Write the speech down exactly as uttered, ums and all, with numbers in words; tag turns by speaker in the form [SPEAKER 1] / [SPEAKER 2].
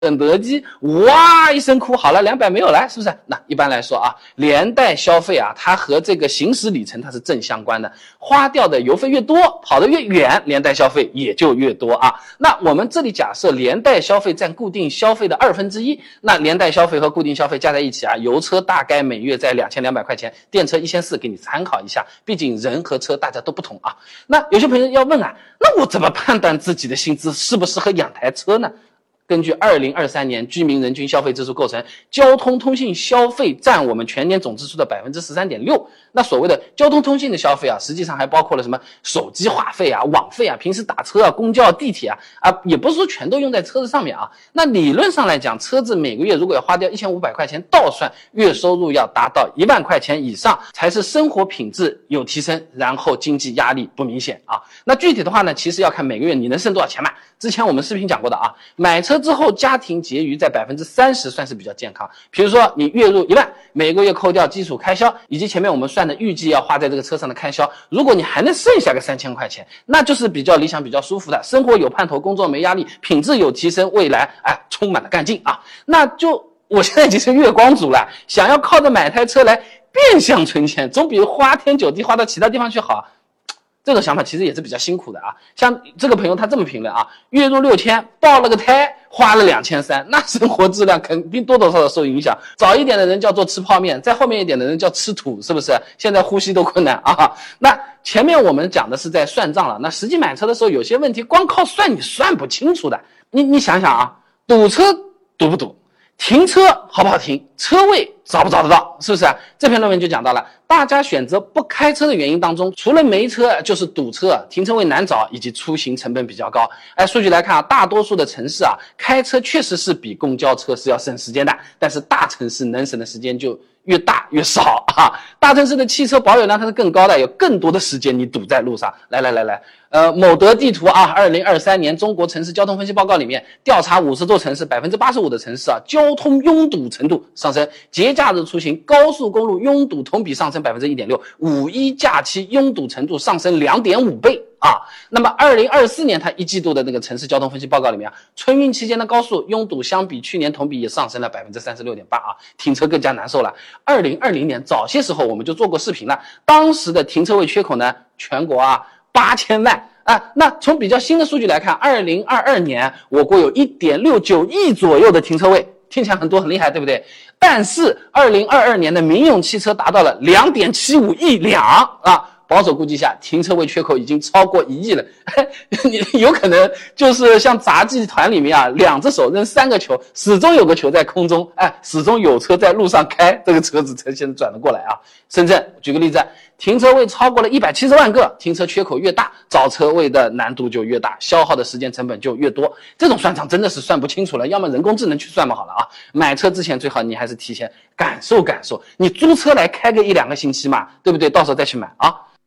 [SPEAKER 1] 肯德基哇一声哭，好了，两百没有了，是不是？那一般来说啊，连带消费啊，它和这个行驶里程它是正相关的，花掉的油费越多，跑得越远，连带消费也就越多啊。那我们这里假设连带消费占固定消费的二分之一，那连带消费和固定消费加在一起啊，油车大概每月在两千两百块钱，电车一千四，给你参考一下，毕竟人和车大家都不同啊。那有些朋友要问啊，那我怎么判断自己的薪资适不适合养台车呢？根据二零二三年居民人均消费支出构成，交通通信消费占我们全年总支出的 百分之十三点六。 那所谓的交通通信的消费啊，实际上还包括了什么手机话费啊、网费啊、平时打车啊、公交、地铁啊，啊也不是说全都用在车子上面啊。那理论上来讲，车子每个月如果要花掉一千五百块钱倒算，月收入要达到一万块钱以上，才是生活品质有提升，然后经济压力不明显啊。那具体的话呢，其实要看每个月你能剩多少钱嘛。之前我们视频讲过的啊，买车之后家庭结余在 百分之三十 算是比较健康。比如说你月入一万，每个月扣掉基础开销以及前面我们算的预计要花在这个车上的开销，如果你还能剩下个三千块钱，那就是比较理想比较舒服的，生活有盼头，工作没压力，品质有提升，未来哎充满了干劲啊。那就我现在已经是月光族了，想要靠着买台车来变相存钱，总比花天酒地花到其他地方去好。这个想法其实也是比较辛苦的啊。像这个朋友他这么评论啊，月入六千，爆了个胎，花了两千三，那生活质量肯定多多少少受影响。早一点的人叫做吃泡面，再后面一点的人叫吃土，是不是？现在呼吸都困难啊。那前面我们讲的是在算账了，那实际买车的时候有些问题光靠算你算不清楚的。你你想想啊，堵车堵不堵？停车好不好停？车位找不找得到？是不是？这篇论文就讲到了，大家选择不开车的原因当中，除了没车就是堵车、停车位难找以及出行成本比较高。哎，数据来看啊，大多数的城市啊，开车确实是比公交车是要省时间的，但是大城市能省的时间就越大越少啊。大城市的汽车保有量它是更高的，有更多的时间你堵在路上。来来来来，呃，某德地图啊，二零二三年中国城市交通分析报告里面调查五十座城市， 百分之八十五 的城市啊，交通拥堵程度上升，节假日出行高速公路拥堵同比上升 百分之一点六， 五一假期拥堵程度上升 两点五倍啊。那么二零二四年它一季度的那个城市交通分析报告里面啊，春运期间的高速拥堵相比去年同比也上升了 百分之三十六点八 啊，停车更加难受了。二零二零年早些时候我们就做过视频了，当时的停车位缺口呢，全国啊八千万啊。那从比较新的数据来看，二零二二年我国有 一点六九亿左右的停车位，听起来很多很厉害，对不对？但是二零二二年的民用汽车达到了 两点七五亿辆啊，保守估计下，停车位缺口已经超过一亿了。你有可能就是像杂技团里面啊，两只手扔三个球，始终有个球在空中，哎，始终有车在路上开，这个车子才现在转得过来啊。深圳举个例子，停车位超过了一百七十万个，停车缺口越大，找车位的难度就越大，消耗的时间成本就越多。这种算账真的是算不清楚了，要么人工智能去算嘛好了啊。买车之前最好你还是提前感受感受，你租车来开个一两个星期嘛，对不对？到时候再去买啊。